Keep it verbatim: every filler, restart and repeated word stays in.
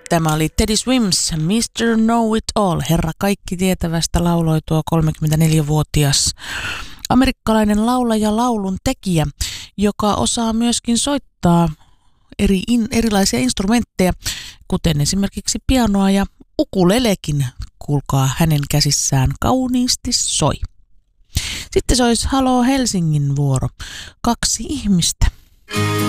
Tämä oli Teddy Swims, mister Know It All, herra kaikki tietävästä, lauloi tuo kolmekymmentäneljävuotias amerikkalainen laulaja, laulun tekijä, joka osaa myöskin soittaa eri in, erilaisia instrumentteja, kuten esimerkiksi pianoa ja ukulelekin, kuulkaa, hänen käsissään kauniisti soi. Sitten se olisi Halo Helsingin vuoro, kaksi ihmistä.